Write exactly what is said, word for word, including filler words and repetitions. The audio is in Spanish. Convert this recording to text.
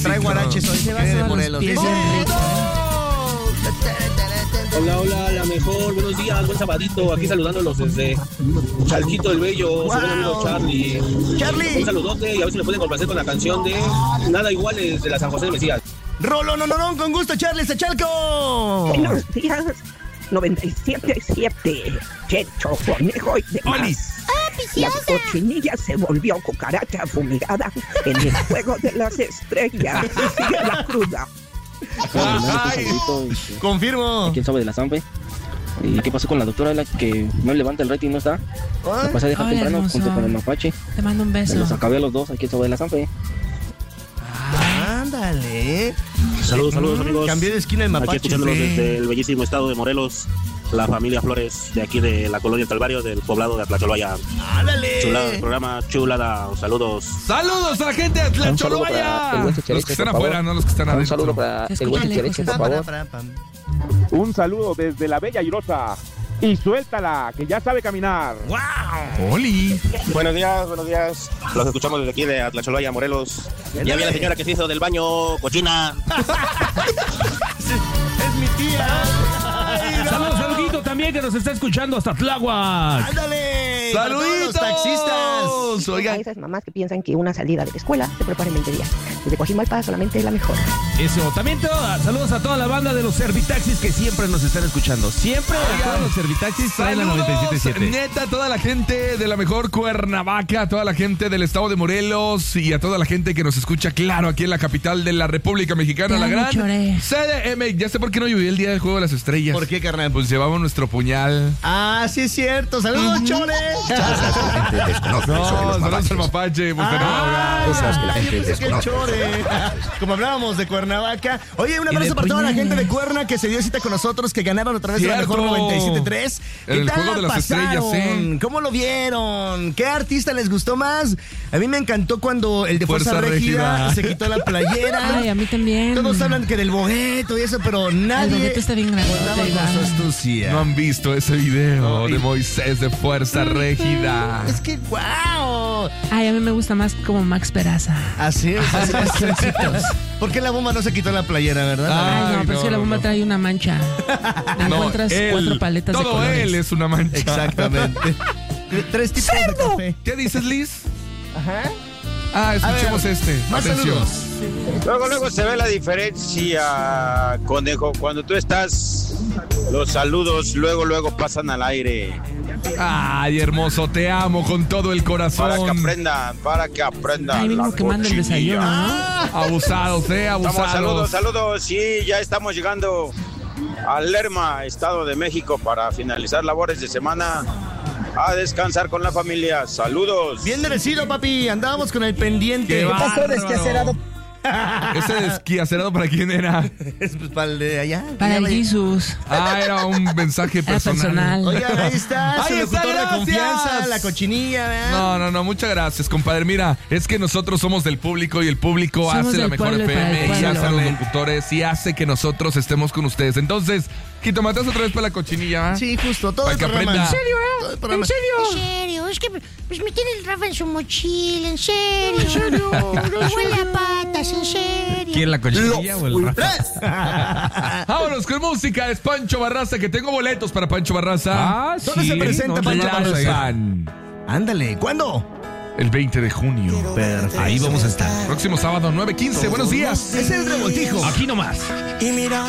Trae guaraches hoy. Se va de Morelos. Hola, hola, la mejor, buenos días, buen sabadito, aquí saludándolos desde Chalquito del Bello, wow. Su buen amigo Charlie. Charlie. Un saludote y a ver si me pueden complacer con la canción de Nada Iguales de la San José de Mesías. Rolo, no, no, no, con gusto, Charlie, Sachalco. Buenos días, noventa y siete punto siete, Checho, Conejo y demás. La cochinilla se volvió cucaracha fumigada en el juego de las estrellas. Sigue la cruda. Ay, confirmo. ¿Quién sabe de la Zampe? ¿Y qué pasó con la doctora la que no levanta el rating, no está? Me pasé a dejar Hola, temprano hermoso. junto con el mapache. Te mando un beso. Me los acabé a los dos, aquí sabe de la Zampe. Ándale. Saludos, saludos, amigos. Cambié de esquina el mapache. Aquí escuchándolos sí. desde el bellísimo estado de Morelos, la familia Flores, de aquí de la colonia Calvario, del poblado de Atlacholoya. Ándale. Chulada del programa, chulada, saludos. Saludos a la gente de Atlacholoya. Los que están afuera, no los que están adentro. Un saludo para el buen Chereche, por favor. Un saludo desde la Bella Airosa. Y suéltala, que ya sabe caminar. ¡Wow! ¡Oli! Buenos días, buenos días. Los escuchamos desde aquí de Atlacholoya, Morelos. Ya vi a la señora que se hizo del baño, cochina. Es mi tía. Ay, no. Saludos, saludito también que nos está escuchando hasta Tláhuac. ¡Ándale! ¡Saluditos! Para todos los taxistas. A Oigan, esas mamás que piensan que una salida de la escuela se prepara en veinte días. Desde Coajimalpa solamente es la mejor. Eso, también toda- saludos a toda la banda de los Servitaxis que siempre nos están escuchando. Siempre a todos los Servitaxis traen la noventa y siete punto saludos, siete. neta, a toda la gente de la mejor Cuernavaca, a toda la gente del estado de Morelos y a toda la gente que nos escucha, claro, aquí en la capital de la República Mexicana, Te la amo, gran Chore. C D M. Ya sé por qué no llovió el día del Juego de las Estrellas. ¿Por qué, carnal? Pues llevamos nuestro puñal. Ah, sí es cierto. ¡Saludos, Chore! No, saludos al mapache. Pues Ah, tenemos- yo pensé que el Chore. Como hablábamos de Cuernavaca. Oye, un Y abrazo de para toda la puñales. gente de Cuerna que se dio cita con nosotros, que ganaron otra vez la Cierto. mejor noventa y siete punto tres. En el Juego de las Estrellas, ¿eh? ¿Cómo lo vieron? ¿Qué artista les gustó más? A mí me encantó cuando el de Fuerza, Fuerza Régida, Régida. se quitó la playera. Ay, a mí también. Todos hablan que del bogueto y eso, pero nadie... bogueto está bien grandote, contaba con Iván. su astucia. No han visto ese video No, y- de Moisés de Fuerza Régida. Es que, wow. Ay, a mí me gusta más como Max Peraza. Así es. así es. ¿Por qué la bomba no se quitó la playera, verdad? Ah, Ay, no, Ay, pero es no, que la no, bomba no. trae una mancha. Le No, encuentras él, cuatro paletas de todo colores. él es una mancha. Exactamente. Tres tipos de café. ¿Qué dices, Liz? Ajá. Ah, escuchemos A ver, este. Más Atención. saludos. Luego, luego se ve la diferencia, conejo. Cuando tú estás, los saludos luego, luego pasan al aire. Ay, hermoso, te amo con todo el corazón. Para que aprendan, para que aprendan. Ay, mismo la que manda el cochinilla. desayuno, ¿no? Abusados, eh, Estamos, abusados. saludos, saludos. Sí, ya estamos llegando al Lerma, Estado de México, para finalizar labores de semana. A descansar con la familia. Saludos. Bien merecido, papi. Andábamos con el pendiente. Qué pasó, bárbaro. ¿Ese desquiacerado para quién era? Es pues, para el de allá. Para el Ya, Jesus. Ah, era un mensaje Era personal. personal. Oigan, ahí está. Su Ahí está, locutor de gracias. confianza, la cochinilla, ¿verdad? No, no, no, muchas gracias, compadre. Mira, es que nosotros somos del público y el público Somos hace la del mejor pueblo y F para el M y pueblo. hace a los locutores y hace que nosotros estemos con ustedes. Entonces, Jitomatazo otra vez para la cochinilla. ¿ah? Sí, justo. Todo Para el que programa. aprenda. ¿En serio, eh? Todo el ¿En serio? Es que pues me tiene el Rafa en su mochila, en serio. ¿En serio? Huele a patas, en serio. ¿Quién, la cochinilla o el Rafa? Vámonos con música, es Pancho Barraza, que tengo boletos para Pancho Barraza. Ah, ¿Dónde se presenta no, Pancho claro, Barraza? sí. Ándale, ¿cuándo? El veinte de junio. Ahí vamos a estar. Próximo sábado, nueve quince. Buenos días. Es el revoltijo. Aquí nomás. Y mira